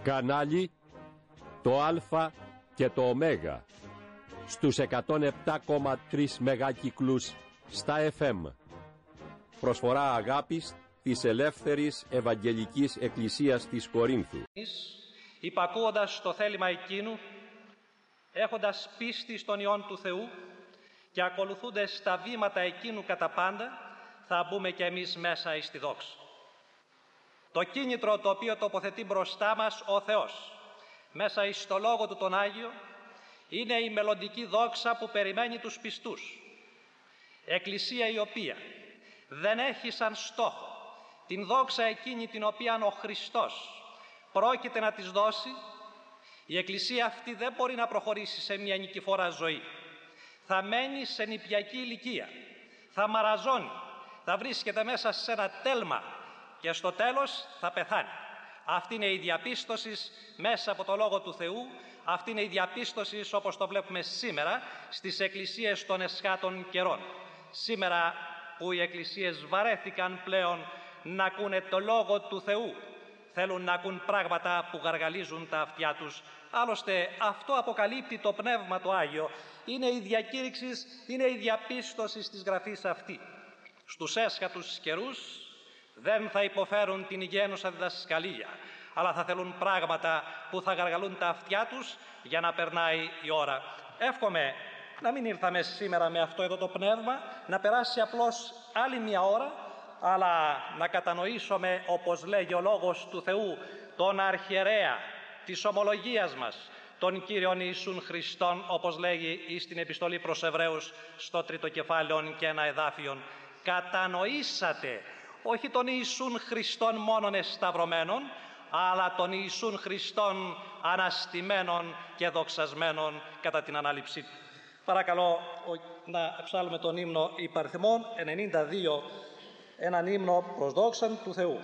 Κανάλι το Α και το Ω στους 107,3 μεγάκυκλους στα FM. Προσφορά αγάπης της Ελεύθερης Ευαγγελικής Εκκλησίας της Κορίνθου. Υπακούοντας το θέλημα εκείνου, έχοντας πίστη στον Υιόν του Θεού και ακολουθούντες τα βήματα εκείνου κατά πάντα, θα μπούμε κι εμείς μέσα εις τη δόξα. Το κίνητρο το οποίο τοποθετεί μπροστά μας ο Θεός, μέσα εις το Λόγο Του τον Άγιο, είναι η μελλοντική δόξα που περιμένει τους πιστούς. Εκκλησία η οποία δεν έχει σαν στόχο την δόξα εκείνη την οποία ο Χριστός πρόκειται να της δώσει, η Εκκλησία αυτή δεν μπορεί να προχωρήσει σε μια νικηφόρα ζωή. Θα μένει σε νηπιακή ηλικία, θα μαραζώνει, θα βρίσκεται μέσα σε ένα τέλμα και στο τέλος θα πεθάνει. Αυτή είναι η διαπίστωση μέσα από το Λόγο του Θεού, αυτή είναι η διαπίστωση όπως το βλέπουμε σήμερα στις εκκλησίες των εσχάτων καιρών. Σήμερα που οι εκκλησίες βαρέθηκαν πλέον να ακούνε το Λόγο του Θεού, θέλουν να ακούν πράγματα που γαργαλίζουν τα αυτιά τους. Άλλωστε αυτό αποκαλύπτει το Πνεύμα το Άγιο, είναι η διακήρυξη, είναι η διαπίστωση της Γραφής αυτή. Στους έσχατους καιρούς δεν θα υποφέρουν την υγιαίνουσα διδασκαλία, αλλά θα θέλουν πράγματα που θα γαργαλούν τα αυτιά τους για να περνάει η ώρα. Εύχομαι να μην ήρθαμε σήμερα με αυτό εδώ το πνεύμα, να περάσει απλώς άλλη μια ώρα, αλλά να κατανοήσουμε, όπως λέγει ο Λόγος του Θεού, τον αρχιερέα της ομολογίας μας, τον Κύριον Ιησούν Χριστόν, όπως λέγει στην Επιστολή προς Εβραίους στο 3ο κεφάλαιο και ένα εδάφιον. Κατανοήσατε όχι τον Ιησούν Χριστόν μόνον εσταυρωμένον, αλλά τον Ιησούν Χριστόν αναστημένον και δοξασμένον κατά την ανάληψή του. Παρακαλώ να ψάλουμε τον ύμνο υπαριθμών 92, έναν ύμνο προς δόξαν του Θεού.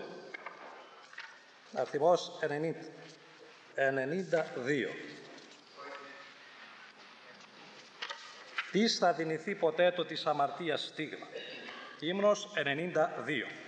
Αριθμός 92. Τις θα δυνηθεί ποτέ το της αμαρτίας στίγμα. Ύμνος 92.